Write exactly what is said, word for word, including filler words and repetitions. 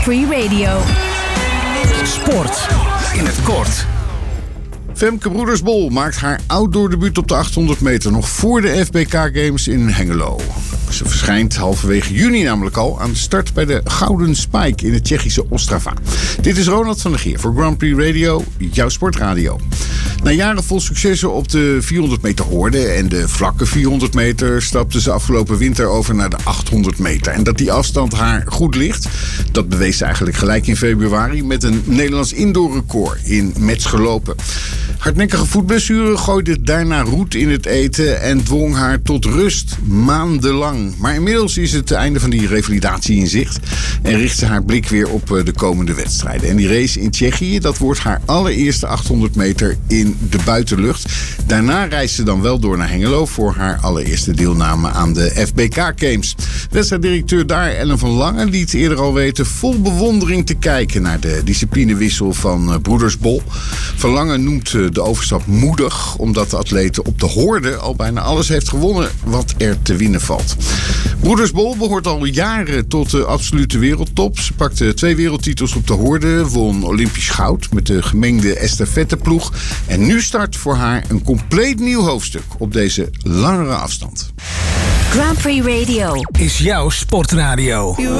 Prix Radio. Sport in het kort. Femke Broedersbol maakt haar outdoor debuut op de achthonderd meter nog voor de F B K Games in Hengelo. Ze verschijnt halverwege juni namelijk al aan de start bij de Gouden Spike in het Tsjechische Ostrava. Dit is Ronald van der Geer voor Grand Prix Radio, jouw sportradio. Na jaren vol successen op de vierhonderd meter horde en de vlakke vierhonderd meter stapte ze afgelopen winter over naar de achthonderd meter. En dat die afstand haar goed ligt, dat bewees ze eigenlijk gelijk in februari met een Nederlands indoorrecord in mets gelopen. Hardnekkige voetblessure gooide daarna roet in het eten en dwong haar tot rust maandenlang. Maar inmiddels is het einde van die revalidatie in zicht en richt ze haar blik weer op de komende wedstrijden. En die race in Tsjechië, dat wordt haar allereerste achthonderd meter in de buitenlucht. Daarna reist ze dan wel door naar Hengelo voor haar allereerste deelname aan de F B K Games. Wedstrijddirecteur daar, Ellen van Lange, liet eerder al weten vol bewondering te kijken naar de disciplinewissel van Broedersbol. Van Lange noemt de overstap moedig, omdat de atlete op de horde al bijna alles heeft gewonnen wat er te winnen valt. Broedersbol behoort al jaren tot de absolute wereldtop. Ze pakte twee wereldtitels op de horde, won Olympisch goud met de gemengde estafetteploeg. En nu start voor haar een compleet nieuw hoofdstuk op deze langere afstand. Grand Prix Radio Is jouw sportradio.